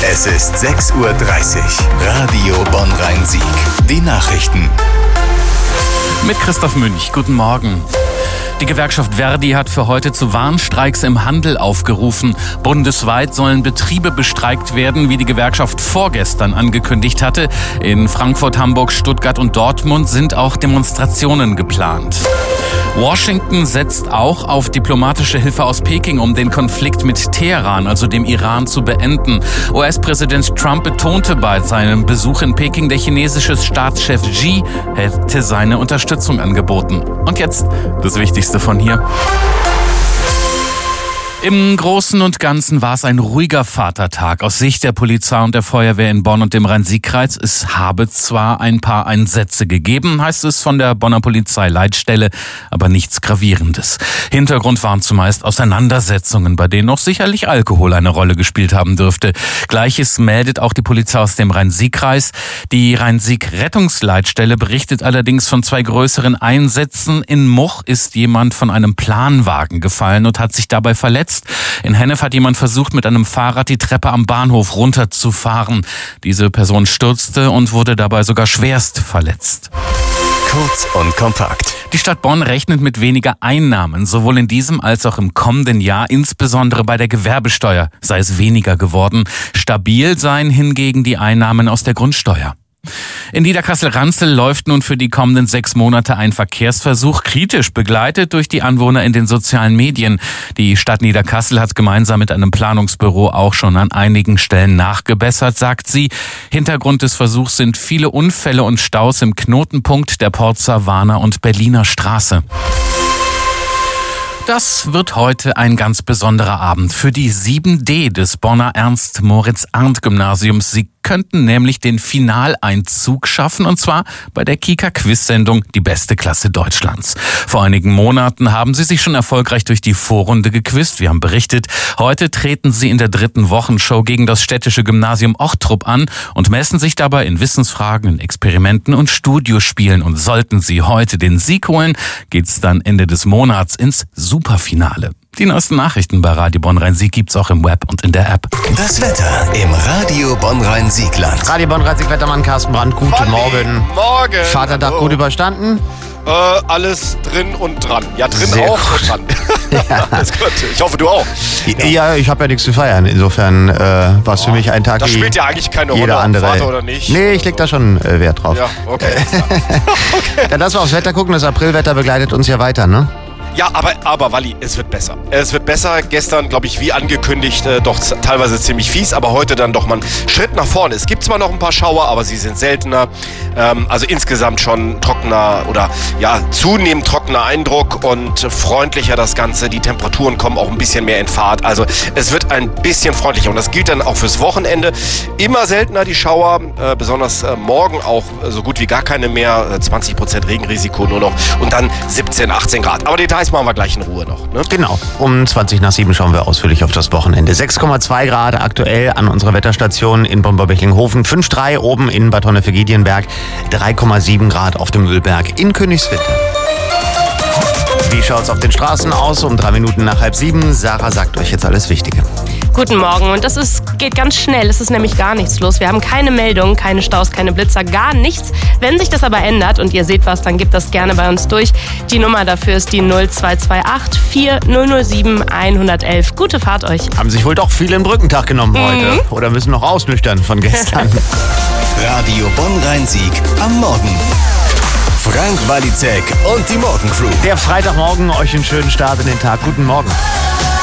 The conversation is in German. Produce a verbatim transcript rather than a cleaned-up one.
Es ist sechs Uhr dreißig. Radio Bonn-Rhein-Sieg. Die Nachrichten. Mit Christoph Münch. Guten Morgen. Die Gewerkschaft Verdi hat für heute zu Warnstreiks im Handel aufgerufen. Bundesweit sollen Betriebe bestreikt werden, wie die Gewerkschaft vorgestern angekündigt hatte. In Frankfurt, Hamburg, Stuttgart und Dortmund sind auch Demonstrationen geplant. Washington setzt auch auf diplomatische Hilfe aus Peking, um den Konflikt mit Teheran, also dem Iran, zu beenden. U S-Präsident Trump betonte bei seinem Besuch in Peking, der chinesische Staatschef Xi hätte seine Unterstützung angeboten. Und jetzt das Wichtigste von hier. Im Großen und Ganzen war es ein ruhiger Vatertag. Aus Sicht der Polizei und der Feuerwehr in Bonn und dem Rhein-Sieg-Kreis. Es habe zwar ein paar Einsätze gegeben, heißt es von der Bonner Polizeileitstelle, aber nichts Gravierendes. Hintergrund waren zumeist Auseinandersetzungen, bei denen auch sicherlich Alkohol eine Rolle gespielt haben dürfte. Gleiches meldet auch die Polizei aus dem Rhein-Sieg-Kreis. Die Rhein-Sieg-Rettungsleitstelle berichtet allerdings von zwei größeren Einsätzen. In Much ist jemand von einem Planwagen gefallen und hat sich dabei verletzt. In Hennef hat jemand versucht, mit einem Fahrrad die Treppe am Bahnhof runterzufahren. Diese Person stürzte und wurde dabei sogar schwerst verletzt. Kurz und kompakt. Die Stadt Bonn rechnet mit weniger Einnahmen, sowohl in diesem als auch im kommenden Jahr, insbesondere bei der Gewerbesteuer sei es weniger geworden. Stabil seien hingegen die Einnahmen aus der Grundsteuer. In Niederkassel-Ranzel läuft nun für die kommenden sechs Monate ein Verkehrsversuch, kritisch begleitet durch die Anwohner in den sozialen Medien. Die Stadt Niederkassel hat gemeinsam mit einem Planungsbüro auch schon an einigen Stellen nachgebessert, sagt sie. Hintergrund des Versuchs sind viele Unfälle und Staus im Knotenpunkt der Porzer, Warner und Berliner Straße. Das wird heute ein ganz besonderer Abend für die sieben D des Bonner Ernst-Moritz-Arndt-Gymnasiums. Sie könnten nämlich den Finaleinzug schaffen, und zwar bei der Kika-Quiz-Sendung Die beste Klasse Deutschlands. Vor einigen Monaten haben sie sich schon erfolgreich durch die Vorrunde gequizt. Wir haben berichtet, heute treten sie in der dritten Wochenshow gegen das städtische Gymnasium Ochtrup an und messen sich dabei in Wissensfragen, in Experimenten und Studiospielen. Und sollten sie heute den Sieg holen, geht's dann Ende des Monats ins Superfinale. Die neuesten Nachrichten bei Radio Bonn-Rhein-Sieg gibt's auch im Web und in der App. Das Wetter im Radio Bonn-Rhein-Siegland. Radio Bonn-Rhein-Sieg-Wettermann Carsten Brandt, guten Halli, Morgen. Morgen. Vatertag Hallo. gut überstanden? Äh, alles drin und dran. Ja, drin Sehr auch gut. und dran. Ja. Alles gut. Ich hoffe, du auch. Ja, ja ich habe ja nichts zu feiern. Insofern äh, war es für mich ein Tag Das wie spielt ja eigentlich keine jeder Rolle, andere. Vater oder nicht. Nee, ich leg da schon äh, Wert drauf. Ja, okay. okay. Dann lass mal aufs Wetter gucken. Das Aprilwetter begleitet uns ja weiter, ne? Ja, aber, aber Walli, es wird besser. Es wird besser. Gestern, glaube ich, wie angekündigt, äh, doch z- teilweise ziemlich fies, aber heute dann doch mal einen Schritt nach vorne. Es gibt zwar noch ein paar Schauer, aber sie sind seltener. Ähm, also insgesamt schon trockener oder ja, zunehmend trockener Eindruck und freundlicher das Ganze. Die Temperaturen kommen auch ein bisschen mehr in Fahrt. Also es wird ein bisschen freundlicher und das gilt dann auch fürs Wochenende. Immer seltener die Schauer, äh, besonders äh, morgen auch äh, so gut wie gar keine mehr. Äh, zwanzig Prozent Regenrisiko nur noch und dann siebzehn, achtzehn Grad. Aber Details machen wir gleich in Ruhe noch. Ne? Genau. Um zwanzig nach sieben schauen wir ausführlich auf das Wochenende. sechs Komma zwei Grad aktuell an unserer Wetterstation in Bonn-Bechlinghofen. fünf Komma drei oben in Bad Honnef-Giedienberg. drei Komma sieben Grad auf dem Mühlberg in Königswinter. Wie schaut's auf den Straßen aus? Um drei Minuten nach halb sieben. Sarah sagt euch jetzt alles Wichtige. Guten Morgen und das ist, geht ganz schnell, es ist nämlich gar nichts los. Wir haben keine Meldungen, keine Staus, keine Blitzer, gar nichts. Wenn sich das aber ändert und ihr seht was, dann gebt das gerne bei uns durch. Die Nummer dafür ist die null zwei zwei acht vier null null sieben eins eins eins. Gute Fahrt euch. Haben sich wohl doch viele im Brückentag genommen Mhm. heute. Oder müssen noch ausnüchtern von gestern. Radio Bonn-Rhein-Sieg am Morgen. Frank Walizek und die Morgencrew. Der Freitagmorgen, euch einen schönen Start in den Tag. Guten Morgen.